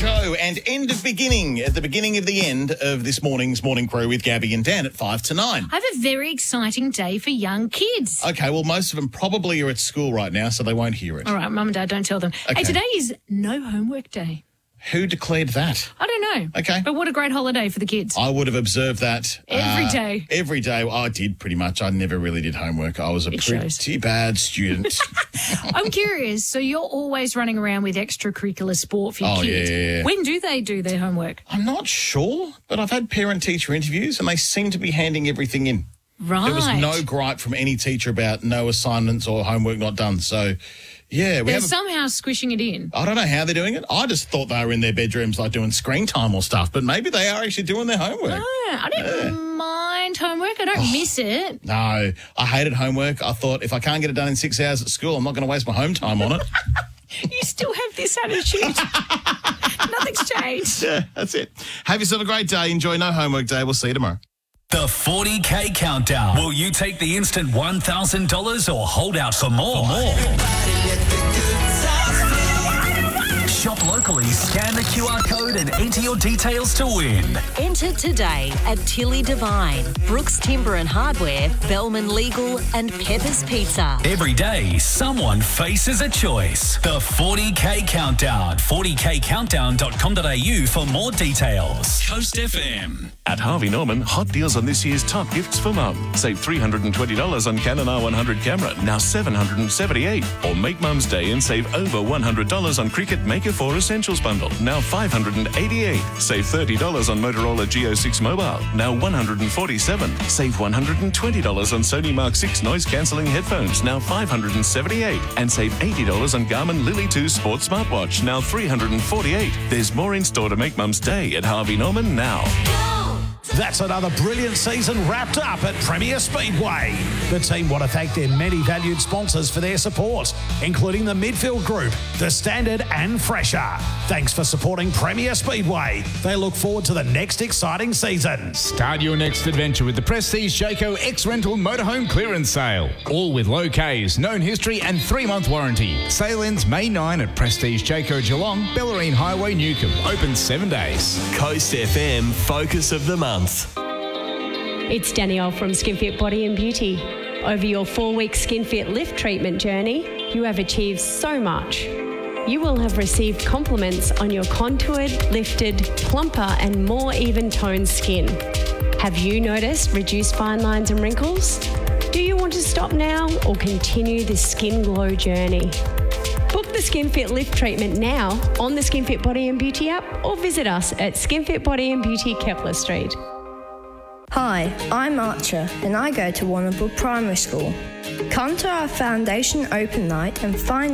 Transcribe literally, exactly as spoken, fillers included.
show and end of beginning at the beginning of the end of this morning's Morning Crew with Gabby and Dan at five to nine. I have a very exciting day for young kids. Okay, well, most of them probably are at school right now, so they won't hear it. All right, Mum and Dad, don't tell them. Okay. Hey, today is no homework day. Who declared that? I don't know. Okay. But what a great holiday for the kids. I would have observed that. Every uh, day. Every day. I did pretty much. I never really did homework. I was a It pretty shows. bad student. I'm curious, so you're always running around with extracurricular sport for your Oh, kids. yeah, yeah, yeah. When do they do their homework? I'm not sure, but I've had parent-teacher interviews and they seem to be handing everything in. Right. There was no gripe from any teacher about no assignments or homework not done. So, yeah. we They're have a- somehow squishing it in. I don't know how they're doing it. I just thought they were in their bedrooms like doing screen time or stuff, but maybe they are actually doing their homework. Yeah, I don't mind homework. I don't miss it. No, I hated homework. I thought if I can't get it done in six hours at school, I'm not going to waste my home time on it. You still have this attitude. Nothing's changed. Yeah, that's it. Have yourself a great day. Enjoy No Homework Day. We'll see you tomorrow. The forty K Countdown. Will you take the instant one thousand dollars or hold out for more? For more. Shop locally, scan the Q R code and enter your details to win. Enter today at Tilly Devine, Brooks Timber and Hardware, Bellman Legal and Pepper's Pizza. Every day, someone faces a choice. The forty K Countdown. forty k countdown dot com dot a u for more details. Coast F M. At Harvey Norman, hot deals on this year's top gifts for mum. Save three hundred twenty dollars on Canon R one hundred camera, now seven hundred seventy-eight dollars. Or make Mum's Day and save over one hundred dollars on Cricket Maker four Essentials bundle, now five hundred eighty-eight dollars. Save thirty dollars on Motorola Geo six Mobile, now one hundred forty-seven dollars. Save one hundred twenty dollars on Sony Mark six noise-cancelling headphones, now five hundred seventy-eight dollars. And save eighty dollars on Garmin Lily two Sports Smartwatch, now three hundred forty-eight dollars. There's more in store to make Mum's Day at Harvey Norman now. That's another brilliant season wrapped up at Premier Speedway. The team want to thank their many valued sponsors for their support, including the Midfield Group, The Standard and Fresher. Thanks for supporting Premier Speedway. They look forward to the next exciting season. Start your next adventure with the Prestige Jayco X-Rental Motorhome Clearance Sale. All with low Ks, known history and three-month warranty. Sale ends May ninth at Prestige Jayco Geelong, Bellarine Highway, Newcomb. Open seven days. Coast F M Focus of the Month. It's Danielle from SkinFit Body and Beauty. Over your four-week SkinFit lift treatment journey, you have achieved so much. You will have received compliments on your contoured, lifted, plumper and more even-toned skin. Have you noticed reduced fine lines and wrinkles? Do you want to stop now or continue this skin glow journey? Book the SkinFit lift treatment now on the SkinFit Body and Beauty app or visit us at SkinFit Body and Beauty, Kepler Street. Hi, I'm Archer and I go to Warrnambool Primary School. Come to our Foundation Open Night and find